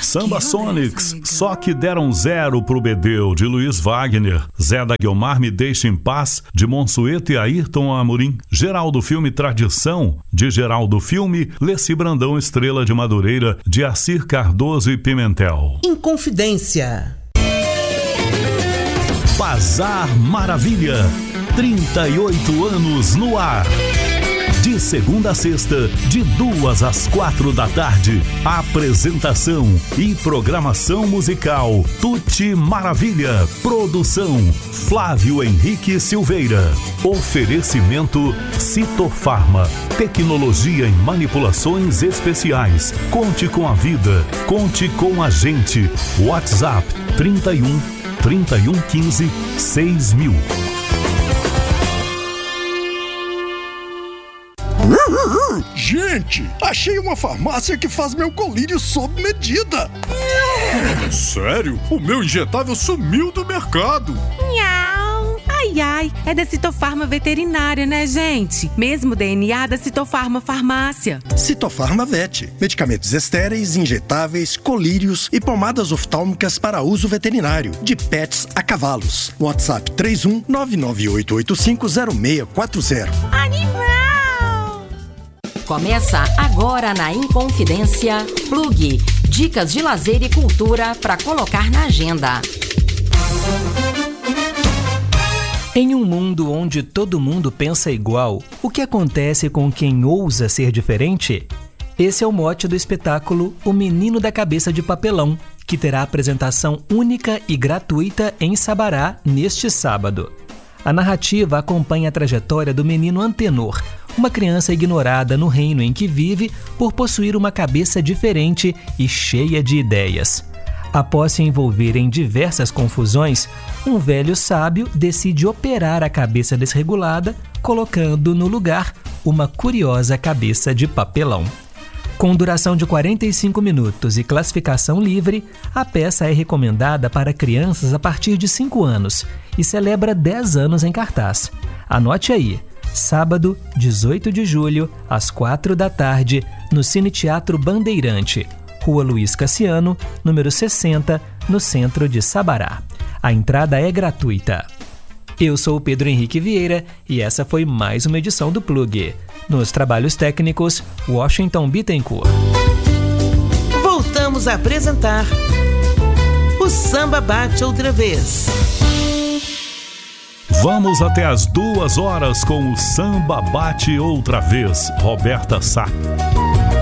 Samba Sonics, só que deram 0 pro Bedeu, de Luiz Wagner. Zé da Guiomar, Me Deixa em Paz, de Monsueto e Ayrton Amorim. Geraldo Filme, Tradição, de Geraldo Filme. Leci Brandão, Estrela de Madureira, de Assir Cardoso e Pimentel. Inconfidência. Bazar Maravilha, 38 anos no ar. De segunda a sexta, de 2 às 4 da tarde. Apresentação e programação musical Tuti Maravilha. Produção Flávio Henrique Silveira. Oferecimento Citofarma. Tecnologia em manipulações especiais. Conte com a vida. Conte com a gente. WhatsApp 31 15 6000. Gente, achei uma farmácia que faz meu colírio sob medida. Sério? O meu injetável sumiu do mercado. Nhau. Ai, ai, é da Citofarma Veterinária, né, gente? Mesmo DNA da Citofarma Farmácia. Citofarma Vet. Medicamentos estéreis, injetáveis, colírios e pomadas oftálmicas para uso veterinário. De pets a cavalos. WhatsApp 31 998850640. Animal! Começa agora na Inconfidência Plug. Dicas de lazer e cultura para colocar na agenda. Em um mundo onde todo mundo pensa igual, o que acontece com quem ousa ser diferente? Esse é o mote do espetáculo O Menino da Cabeça de Papelão, que terá apresentação única e gratuita em Sabará neste sábado. A narrativa acompanha a trajetória do menino Antenor, uma criança ignorada no reino em que vive por possuir uma cabeça diferente e cheia de ideias. Após se envolver em diversas confusões, um velho sábio decide operar a cabeça desregulada, colocando no lugar uma curiosa cabeça de papelão. Com duração de 45 minutos e classificação livre, a peça é recomendada para crianças a partir de 5 anos e celebra 10 anos em cartaz. Anote aí, sábado, 18 de julho, às 4 da tarde, no Cine Teatro Bandeirante, Rua Luiz Cassiano, número 60, no centro de Sabará. A entrada é gratuita. Eu sou o Pedro Henrique Vieira e essa foi mais uma edição do Plug. Nos trabalhos técnicos, Washington Bittencourt. Voltamos a apresentar o Samba Bate Outra Vez. Vamos até às 2 horas com o Samba Bate Outra Vez. Roberta Sá.